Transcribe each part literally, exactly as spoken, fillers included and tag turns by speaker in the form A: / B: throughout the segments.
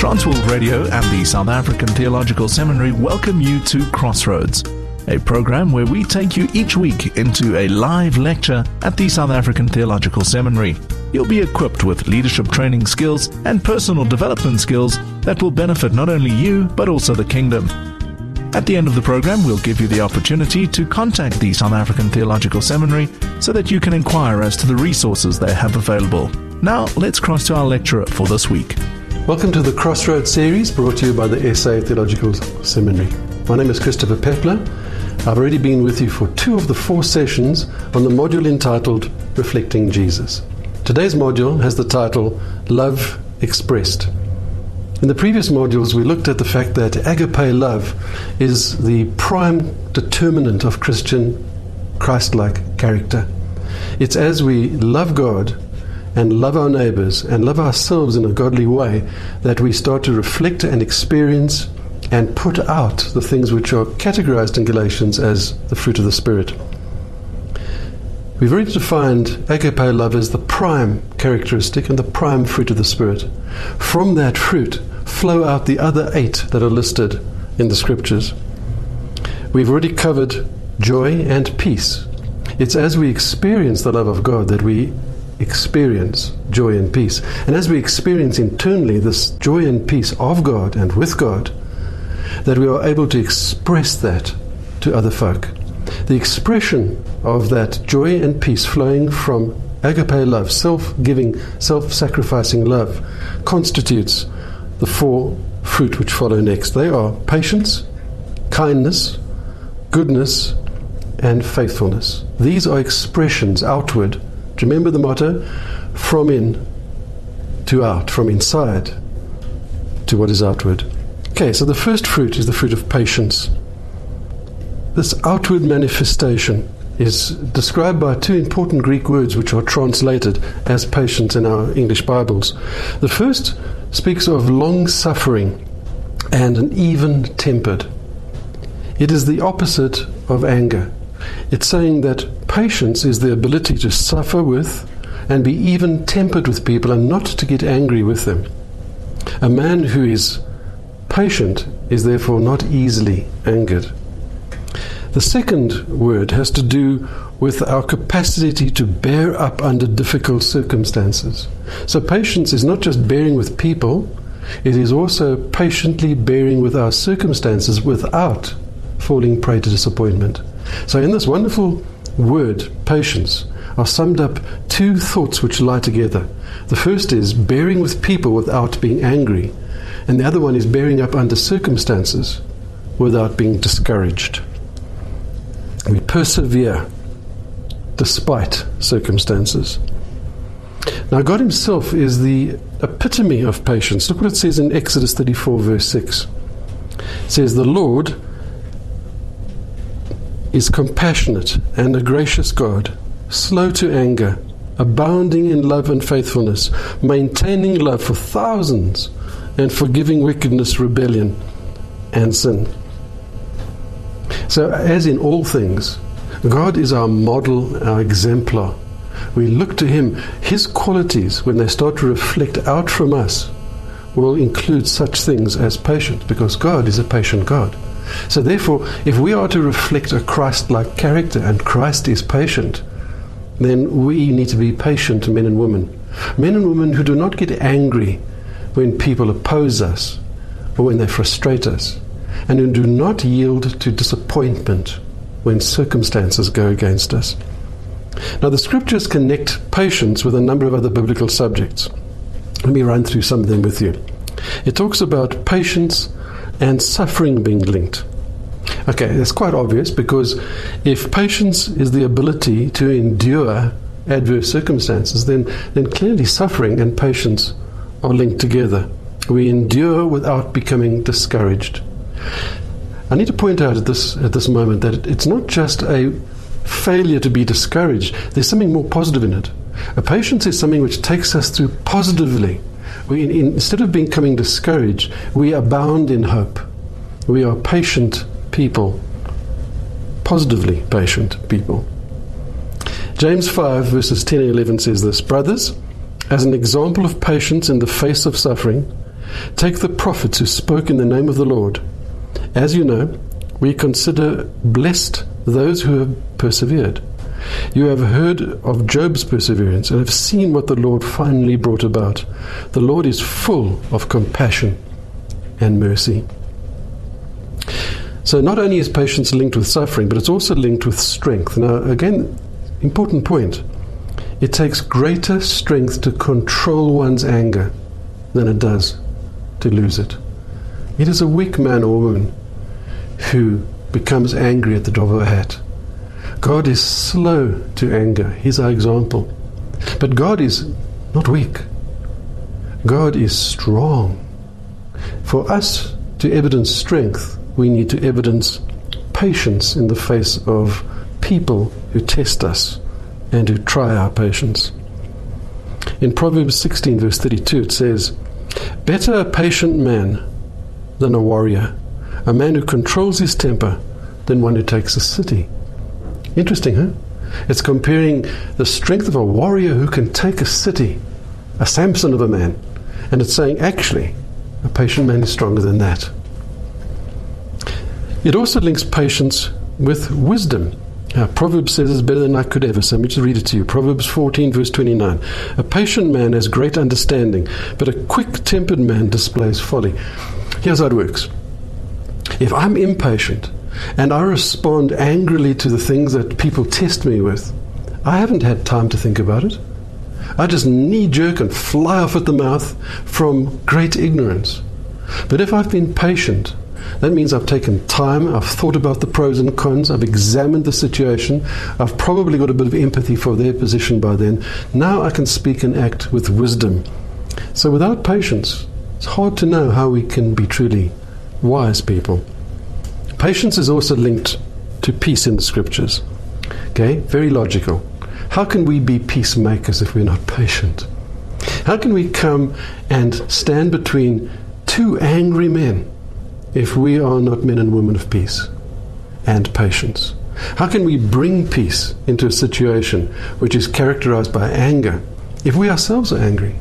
A: Transworld Radio and the South African Theological Seminary welcome you to Crossroads, a program where we take you each week into a live lecture at the South African Theological Seminary. You'll be equipped with leadership training skills and personal development skills that will benefit not only you, but also the kingdom. At the end of the program, we'll give you the opportunity to contact the South African Theological Seminary so that you can inquire as to the resources they have available. Now, let's cross to our lecturer for this week.
B: Welcome to the Crossroads series brought to you by the S A Theological Seminary. My name is Christopher Peppler. I've already been with you for two of the four sessions on the module entitled Reflecting Jesus. Today's module has the title Love Expressed. In the previous modules, we looked at the fact that agape love is the prime determinant of Christian Christ-like character. It's as we love God and love our neighbors and love ourselves in a godly way that we start to reflect and experience and put out the things which are categorized in Galatians as the fruit of the Spirit. We've already defined agape love as the prime characteristic and the prime fruit of the Spirit. From that fruit flow out the other eight that are listed in the Scriptures. We've already covered joy and peace. It's as we experience the love of God that we experience joy and peace. And as we experience internally this joy and peace of God and with God, that we are able to express that to other folk. The expression of that joy and peace flowing from agape love, self-giving, self-sacrificing love, constitutes the four fruit which follow next. They are patience, kindness, goodness, and faithfulness. These are expressions outward. Remember the motto? From in to out, from inside to what is outward. Okay, so the first fruit is the fruit of patience. This outward manifestation is described by two important Greek words which are translated as patience in our English Bibles. The first speaks of long-suffering and an even-tempered. It is the opposite of anger. It's saying that patience is the ability to suffer with and be even-tempered with people and not to get angry with them. A man who is patient is therefore not easily angered. The second word has to do with our capacity to bear up under difficult circumstances. So patience is not just bearing with people, it is also patiently bearing with our circumstances without falling prey to disappointment. So in this wonderful word, patience, are summed up two thoughts which lie together. The first is bearing with people without being angry, and the other one is bearing up under circumstances without being discouraged. We persevere despite circumstances. Now, God Himself is the epitome of patience. Look what it says in Exodus thirty-four, verse six. It says, "The Lord is compassionate and a gracious God, slow to anger, abounding in love and faithfulness, maintaining love for thousands, and forgiving wickedness, rebellion, and sin." So, as in all things, God is our model, our exemplar. We look to Him. His qualities, when they start to reflect out from us, will include such things as patience, because God is a patient God. So therefore, if we are to reflect a Christ-like character, and Christ is patient, then we need to be patient men and women. Men and women who do not get angry when people oppose us or when they frustrate us, and who do not yield to disappointment when circumstances go against us. Now, the Scriptures connect patience with a number of other biblical subjects. Let me run through some of them with you. It talks about patience and suffering being linked. Okay, that's quite obvious, because if patience is the ability to endure adverse circumstances, then, then clearly suffering and patience are linked together. We endure without becoming discouraged. I need to point out at this at this moment that it's not just a failure to be discouraged. There's something more positive in it. A patience is something which takes us through positively. We, in, instead of becoming discouraged, we abound in hope. We are patient people, positively patient people. James five, verses ten and eleven says this: "Brothers, as an example of patience in the face of suffering, Take the prophets who spoke in the name of the Lord. As you know, we consider blessed those who have persevered. You have heard of Job's perseverance and have seen what the Lord finally brought about. The Lord is full of compassion and mercy. So not only is patience linked with suffering, but it's also linked with strength. Now, again, important point. It takes greater strength to control one's anger than it does to lose it. It is a weak man or woman who becomes angry at the drop of a hat. God is slow to anger. He's our example. But God is not weak. God is strong. For us to evidence strength, we need to evidence patience in the face of people who test us and who try our patience. In Proverbs sixteen, verse thirty-two, it says, "Better a patient man than a warrior, a man who controls his temper than one who takes a city." Interesting, huh? It's comparing the strength of a warrior who can take a city, a Samson of a man, and it's saying, actually, a patient man is stronger than that. It also links patience with wisdom. Now, Proverbs says it's better than I could ever, so let me just read it to you. Proverbs fourteen, verse twenty-nine. "A patient man has great understanding, but a quick-tempered man displays folly." Here's how it works. If I'm impatient and I respond angrily to the things that people test me with, I haven't had time to think about it. I just knee-jerk and fly off at the mouth from great ignorance. But if I've been patient, that means I've taken time, I've thought about the pros and cons, I've examined the situation, I've probably got a bit of empathy for their position by then. Now I can speak and act with wisdom. So without patience, it's hard to know how we can be truly wise people. Patience is also linked to peace in the Scriptures. Okay, very logical. How can we be peacemakers if we're not patient? How can we come and stand between two angry men if we are not men and women of peace and patience? How can we bring peace into a situation which is characterized by anger if we ourselves are angry?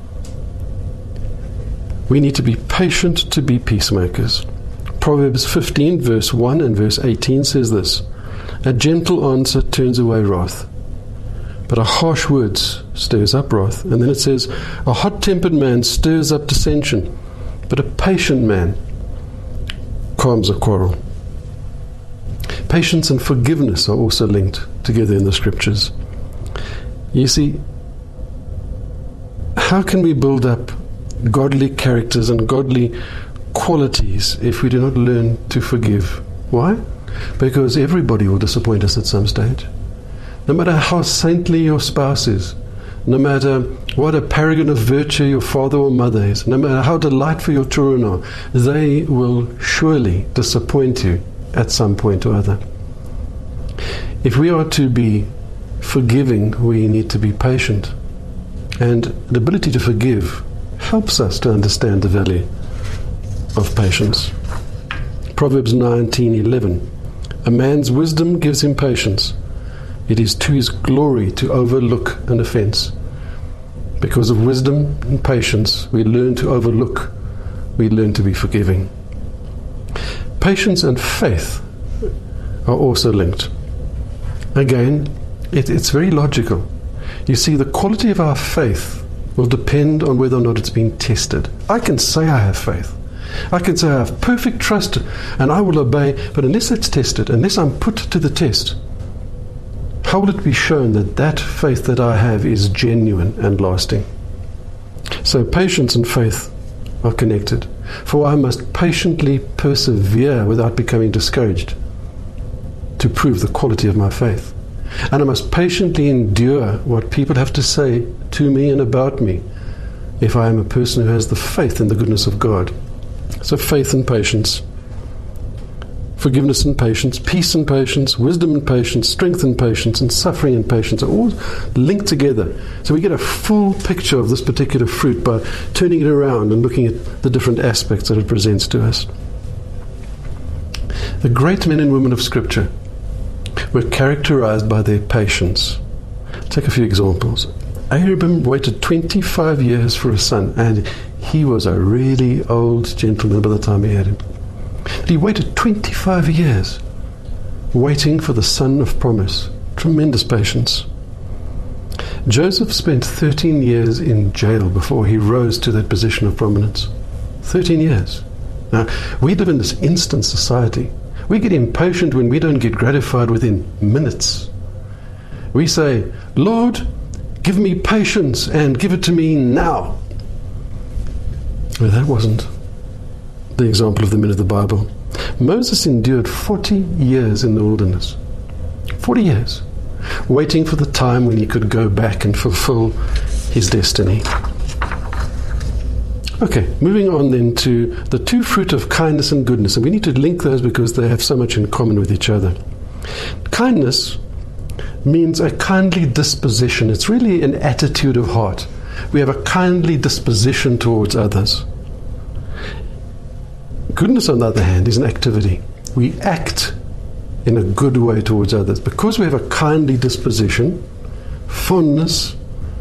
B: We need to be patient to be peacemakers. Proverbs fifteen, verse one and verse eighteen says this: "A gentle answer turns away wrath, but a harsh word stirs up wrath." And then it says, "A hot-tempered man stirs up dissension, but a patient man calms a quarrel." Patience and forgiveness are also linked together in the Scriptures. You see, how can we build up godly characters and godly qualities if we do not learn to forgive? Why? Because everybody will disappoint us at some stage. No matter how saintly your spouse is, no matter what a paragon of virtue your father or mother is, no matter how delightful your children are, they will surely disappoint you at some point or other. If we are to be forgiving, we need to be patient. And the ability to forgive helps us to understand the value of patience. Proverbs nineteen eleven. "A man's wisdom gives him patience. It is to his glory to overlook an offense." Because of wisdom and patience, we learn to overlook, we learn to be forgiving. Patience and faith are also linked. Again, it, it's very logical. You see, the quality of our faith will depend on whether or not it's been tested. I can say I have faith. I can say I have perfect trust and I will obey, but unless it's tested, unless I'm put to the test, how will it be shown that that faith that I have is genuine and lasting? So patience and faith are connected. For I must patiently persevere without becoming discouraged to prove the quality of my faith. And I must patiently endure what people have to say to me and about me if I am a person who has the faith in the goodness of God. So faith and patience, forgiveness and patience, peace and patience, wisdom and patience, strength and patience, and suffering and patience are all linked together. So we get a full picture of this particular fruit by turning it around and looking at the different aspects that it presents to us. The great men and women of Scripture were characterized by their patience. Take a few examples. Abraham waited twenty-five years for a son, and he was a really old gentleman by the time he had him. But he waited twenty-five years, waiting for the son of promise. Tremendous patience. Joseph spent thirteen years in jail before he rose to that position of prominence. thirteen years. Now, we live in this instant society. We get impatient when we don't get gratified within minutes. We say, Lord, give me patience and give it to me now. Well, that wasn't the example of the men of the Bible. Moses endured forty years in the wilderness. forty years. Waiting for the time when he could go back and fulfill his destiny. Okay, moving on then to the two fruit of kindness and goodness. And we need to link those because they have so much in common with each other. Kindness means a kindly disposition. It's really an attitude of heart. We have a kindly disposition towards others. Goodness, on the other hand, is an activity. We act in a good way towards others. Because we have a kindly disposition, fondness,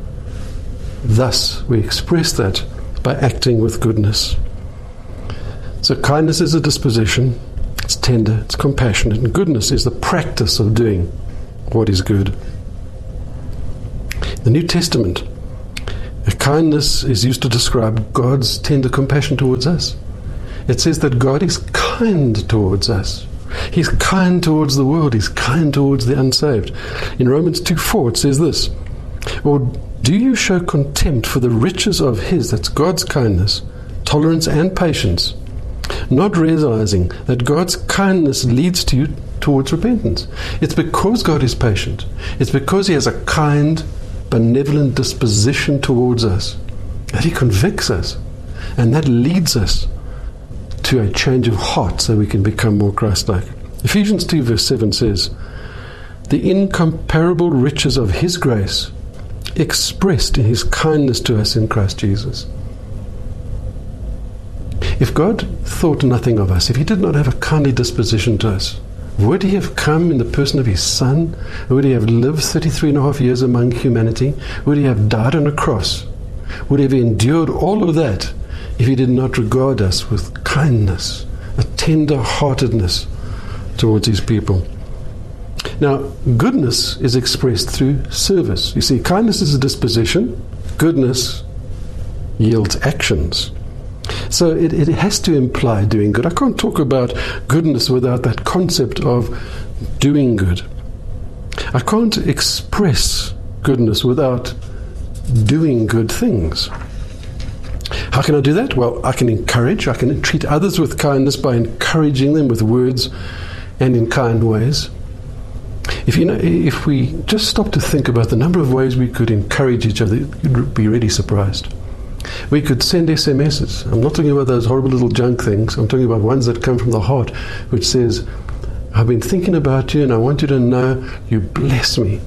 B: thus we express that by acting with goodness. So kindness is a disposition, it's tender, it's compassionate, and goodness is the practice of doing what is good. The New Testament, a kindness is used to describe God's tender compassion towards us. It says that God is kind towards us. He's kind towards the world. He's kind towards the unsaved. In Romans two four it says this, or do you show contempt for the riches of His, that's God's kindness, tolerance and patience, not realizing that God's kindness leads to you towards repentance? It's because God is patient. It's because He has a kind, benevolent disposition towards us that He convicts us, and that leads us to a change of heart so we can become more Christ-like. Ephesians two verse seven says, the incomparable riches of His grace expressed in His kindness to us in Christ Jesus. If God thought nothing of us, if He did not have a kindly disposition to us, would He have come in the person of His Son? Would He have lived thirty-three and a half years among humanity? Would He have died on a cross? Would He have endured all of that if He did not regard us with kindness, a tender-heartedness towards His people? Now, goodness is expressed through service. You see, kindness is a disposition. Goodness yields actions. So it, it has to imply doing good. I can't talk about goodness without that concept of doing good. I can't express goodness without doing good things. How can I do that? Well, I can encourage. I can treat others with kindness by encouraging them with words and in kind ways. If you know, if we just stop to think about the number of ways we could encourage each other, you'd be really surprised. We could send S M Ses. I'm not talking about those horrible little junk things. I'm talking about ones that come from the heart, which says, I've been thinking about you and I want you to know you bless me.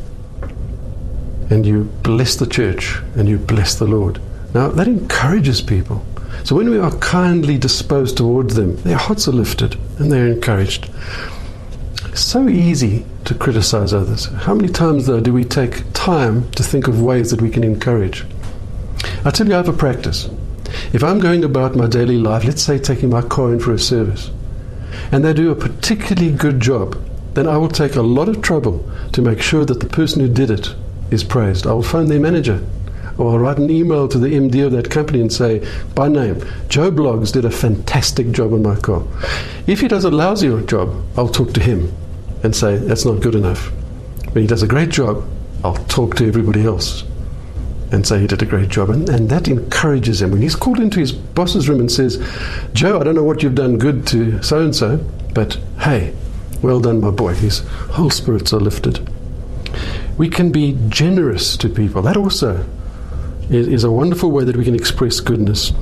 B: And you bless the church and you bless the Lord. Now, that encourages people. So when we are kindly disposed towards them, their hearts are lifted and they're encouraged. It's so easy to criticize others. How many times, though, do we take time to think of ways that we can encourage? I tell you, I have a practice. If I'm going about my daily life, let's say taking my car in for a service, and they do a particularly good job, then I will take a lot of trouble to make sure that the person who did it is praised. I will phone their manager, or I'll write an email to the M D of that company and say, by name, Joe Bloggs did a fantastic job on my car. If he does a lousy job, I'll talk to him and say, that's not good enough. When he does a great job, I'll talk to everybody else and say he did a great job. And, and that encourages him. When he's called into his boss's room and says, Joe, I don't know what you've done good to so-and-so, but hey, well done, my boy. His whole spirits are lifted. We can be generous to people. That also is, is a wonderful way that we can express goodness.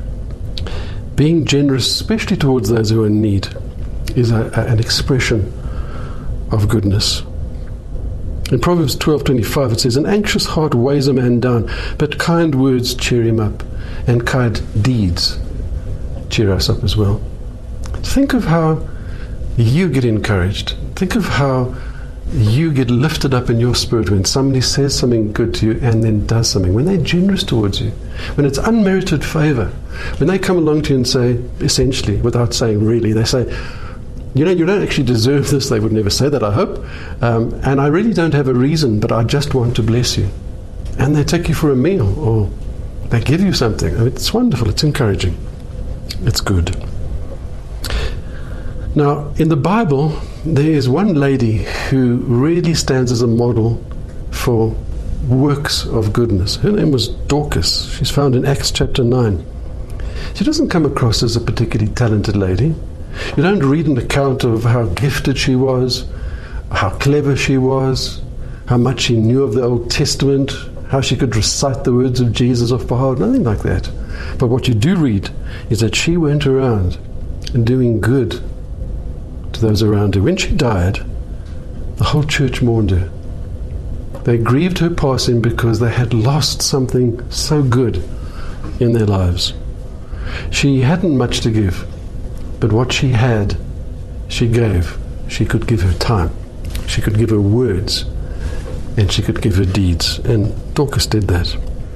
B: Being generous, especially towards those who are in need, is a, a, an expression of goodness. In Proverbs twelve twenty-five it says, an anxious heart weighs a man down, but kind words cheer him up, and kind deeds cheer us up as well. Think of how you get encouraged. Think of how you get lifted up in your spirit when somebody says something good to you and then does something. When they're generous towards you, when it's unmerited favor, when they come along to you and say, essentially, without saying really, they say, you know, you don't actually deserve this. They would never say that, I hope. Um, and I really don't have a reason, but I just want to bless you. And they take you for a meal, or they give you something. I mean, it's wonderful. It's encouraging. It's good. Now, in the Bible, there is one lady who really stands as a model for works of goodness. Her name was Dorcas. She's found in Acts chapter nine. She doesn't come across as a particularly talented lady. You don't read an account of how gifted she was, how clever she was, how much she knew of the Old Testament, how she could recite the words of Jesus off by heart, nothing like that. But what you do read is that she went around doing good to those around her. When she died, the whole church mourned her. They grieved her passing because they had lost something so good in their lives. She hadn't much to give, but what she had, she gave. She could give her time, she could give her words, and she could give her deeds. And Dorcas did that.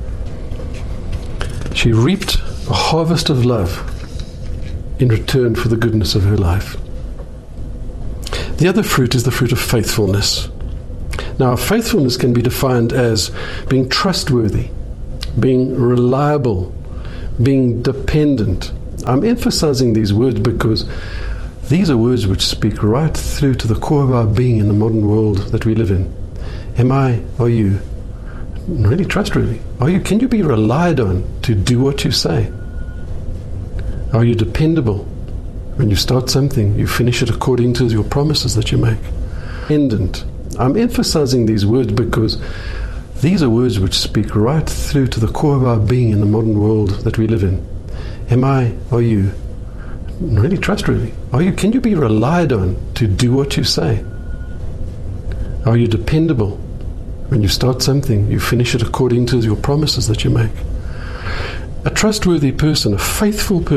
B: She reaped a harvest of love in return for the goodness of her life. The other fruit is the fruit of faithfulness. Now, faithfulness can be defined as being trustworthy, being reliable, being dependent. I'm emphasizing these words because these are words which speak right through to the core of our being in the modern world that we live in. Am I, are you, really trustworthy? Are you, can you be relied on to do what you say? Are you dependable? When you start something, you finish it according to your promises that you make. Dependent. I'm emphasizing these words because these are words which speak right through to the core of our being in the modern world that we live in. Am I, are you, really trustworthy? Are you, can you be relied on to do what you say? Are you dependable? When you start something, you finish it according to your promises that you make. A trustworthy person, a faithful person,